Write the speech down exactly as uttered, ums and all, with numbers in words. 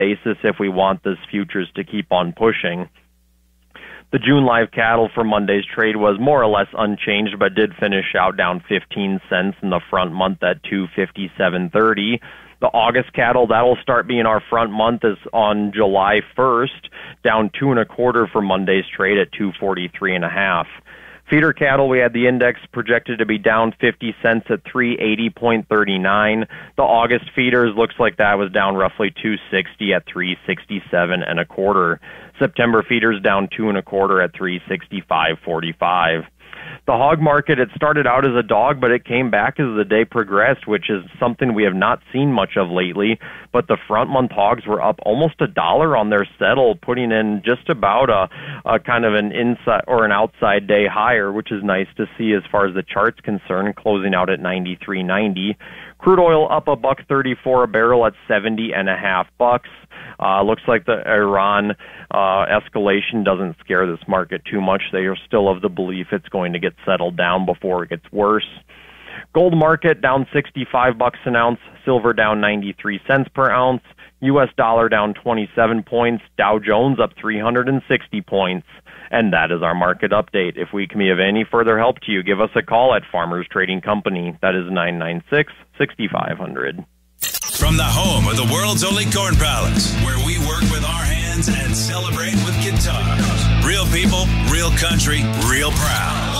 basis if we want this futures to keep on pushing. The June live cattle for Monday's trade was more or less unchanged, but did finish out down fifteen cents in the front month at two fifty-seven thirty. The August cattle, that'll start being our front month, is on July first, down two and a quarter for Monday's trade at two forty-three and a half. Feeder cattle, we had the index projected to be down fifty cents at three eighty thirty-nine. The August feeders looks like that was down roughly two sixty at three sixty-seven and a quarter. September feeders down two and a quarter at three sixty-five forty-five. The hog market, it started out as a dog, but it came back as the day progressed, which is something we have not seen much of lately. But the front month hogs were up almost a dollar on their settle, putting in just about a, a kind of an inside or an outside day higher, which is nice to see as far as the chart's concerned, closing out at ninety-three ninety. Crude oil up a buck thirty-four a barrel at seventy and a half bucks. Uh, looks like the Iran uh, escalation doesn't scare this market too much. They are still of the belief it's going to get settled down before it gets worse. Gold market down sixty-five bucks an ounce. Silver down ninety-three cents per ounce. U S dollar down twenty-seven points. Dow Jones up three hundred sixty points. And that is our market update. If we can be of any further help to you, give us a call at Farmers Trading Company. That is nine nine six, six five zero zero. From the home of the world's only Corn Palace, where we work with our hands and celebrate with guitars. Real people, real country, real proud.